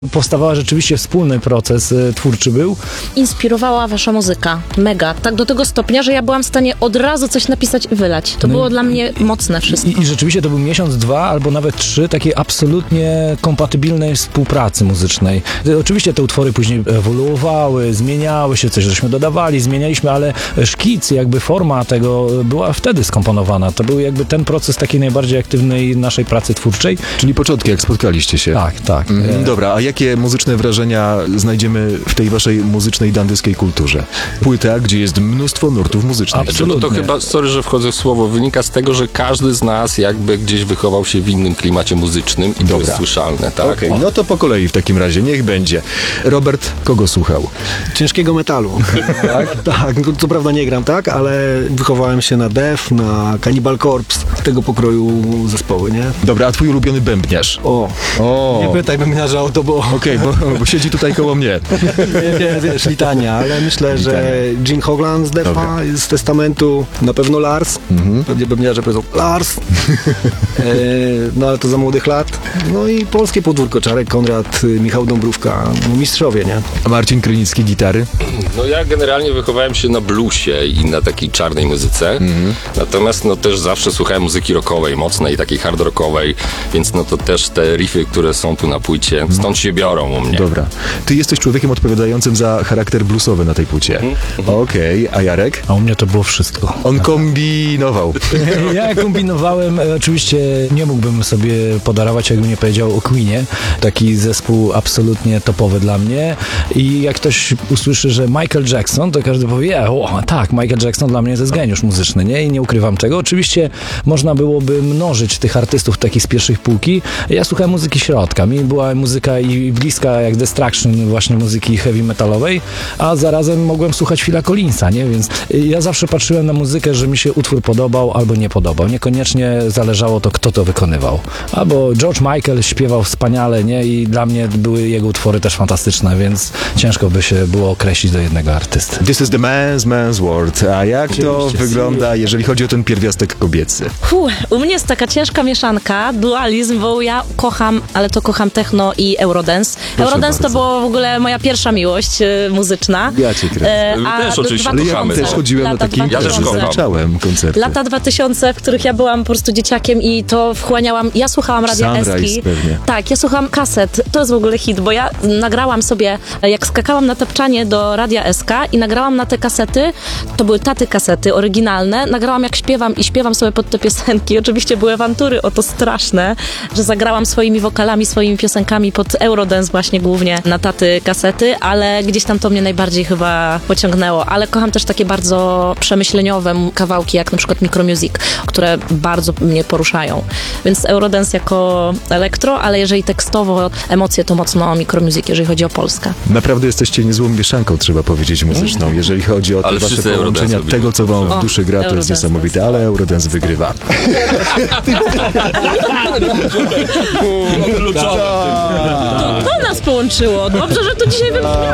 Powstawała rzeczywiście wspólny proces twórczy był. Inspirowała wasza muzyka. Mega. Tak do tego stopnia, że ja byłam w stanie od razu coś napisać i wylać. To było dla mnie mocne wszystko. I rzeczywiście to był miesiąc, 2 albo nawet 3 takiej absolutnie kompatybilnej współpracy muzycznej. Oczywiście te utwory później ewoluowały, zmieniały się, coś żeśmy dodawali, zmienialiśmy, ale szkic, jakby forma tego była wtedy skomponowana. To był jakby ten proces takiej najbardziej aktywnej naszej pracy twórczej. Czyli początki, jak spotkaliście się. Tak. Dobra, a jakie muzyczne wrażenia znajdziemy w tej waszej muzycznej dandyjskiej kulturze? Płyta, gdzie jest mnóstwo nurtów muzycznych. Absolutnie. To chyba, sorry, że wchodzę w słowo, wynika z tego, że każdy z nas jakby gdzieś wychował się w innym klimacie muzycznym i to jest słyszalne, tak? Okej, no to po kolei w takim razie, niech będzie. Robert, kogo słuchał? Ciężkiego metalu. Tak, no, co prawda nie gram, tak, ale wychowałem się na Death, na Cannibal Corpse, tego pokroju zespoły, nie? Dobra, a twój ulubiony bębniarz? Nie pytaj bębniarza o to, bo Okej, bo siedzi tutaj koło mnie. wiesz, litania, ale myślę, że Gene Hoglan z Death'a, z Testamentu, na pewno Lars, pewnie bębniarze powiedzą Lars, no ale to za młodych lat, no i polskie podwórko, Czarek Konrad, Michał Dąbrówka, no, mistrzowie, nie? A Marcin Krynicki, gitary? No ja generalnie wychowałem się na bluesie i na takiej czarnej muzyce, natomiast no też zawsze słuchałem muzyki rockowej, mocnej, takiej hard rockowej, więc no to też te riffy, które są tu na płycie, stąd się biorą u mnie. Dobra. Ty jesteś człowiekiem odpowiadającym za charakter bluesowy na tej płycie. Okej, a Jarek? A u mnie to było wszystko. On kombinował. Ja kombinowałem, oczywiście nie mógłbym sobie podarować, jakbym nie powiedział o Queenie. Taki zespół absolutnie topowy dla mnie i jak ktoś usłyszy, że Michael Jackson, to każdy powie, tak, Michael Jackson dla mnie to jest geniusz muzyczny, nie? I nie ukrywam tego. Oczywiście można byłoby mnożyć tych artystów takich z pierwszych półki. Ja słuchałem muzyki środka. Mi była muzyka i bliska jak Destruction, właśnie muzyki heavy metalowej, a zarazem mogłem słuchać Phila Collinsa, nie? Więc ja zawsze patrzyłem na muzykę, że mi się utwór podobał albo nie podobał. Niekoniecznie zależało to, kto to wykonywał. Albo George Michael śpiewał wspaniale, nie? I dla mnie były jego utwory też fantastyczne, więc ciężko by się było określić do jednego artysty. This is the man's world. A jak to wygląda, jeżeli chodzi o ten pierwiastek kobiecy? U mnie jest taka ciężka mieszanka, dualizm, bo ja kocham, ale to kocham techno i Eurodance. Eurodance to była w ogóle moja pierwsza miłość muzyczna. Ja cię kręcę. My też oczywiście Ale ja kochamy. też chodziłem na takie Ja też kocham. zaczęłem koncerty. Lata 2000, w których ja byłam po prostu dzieciakiem i to wchłaniałam. Ja słuchałam Radia Sunrise Eski. pewnie. Tak, ja słuchałam kaset. To jest w ogóle hit, bo ja nagrałam sobie, jak skakałam na tapczanie do Radia SK i nagrałam na te kasety, to były taty kasety oryginalne, nagrałam jak śpiewam i śpiewam sobie pod te piosenki. Oczywiście były awantury o to straszne, że zagrałam swoimi wokalami, swoimi piosenkami pod Eurodance właśnie głównie na taty kasety, ale gdzieś tam to mnie najbardziej chyba pociągnęło. Ale kocham też takie bardzo przemyśleniowe kawałki, jak na przykład Micromusic, które bardzo mnie poruszają. Więc Eurodance jako elektro, ale jeżeli tekstowo, emocje to mocno Micromusic, jeżeli chodzi o Polskę. Naprawdę jesteście niezłą mieszanką, trzeba powiedzieć, muzyczną. Jeżeli chodzi o te Ale wasze wszyscy połączenia, Eurodance tego, co wam w lubimy. duszy gra, to jest Eurodance niesamowite, ale Eurodance wygrywa. To nas połączyło. Dobrze, że to dzisiaj wybrzmiało.